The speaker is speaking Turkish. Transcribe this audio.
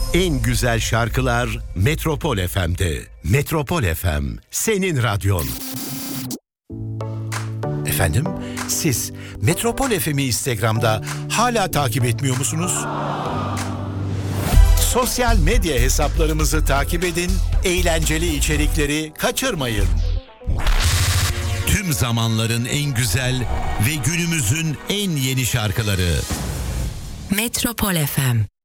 En güzel şarkılar Metropol FM'de. Metropol FM, senin radyon. Efendim, siz Metropol FM'i Instagram'da hala takip etmiyor musunuz? Sosyal medya hesaplarımızı takip edin, eğlenceli içerikleri kaçırmayın. Tüm zamanların en güzel ve günümüzün en yeni şarkıları. Metropol FM.